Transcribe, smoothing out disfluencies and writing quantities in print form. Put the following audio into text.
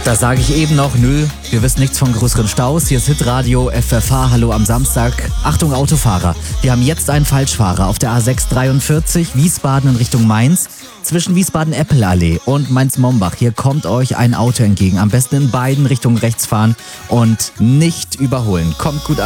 Da sage ich eben noch, nö, wir wissen nichts von größeren Staus. Hier ist Hitradio FFH, hallo am Samstag. Achtung Autofahrer, wir haben jetzt einen Falschfahrer auf der A643, Wiesbaden in Richtung Mainz. Zwischen Wiesbaden-Eppelallee und Mainz-Mombach. Hier kommt euch ein Auto entgegen. Am besten in beiden Richtungen rechts fahren und nicht überholen. Kommt gut an.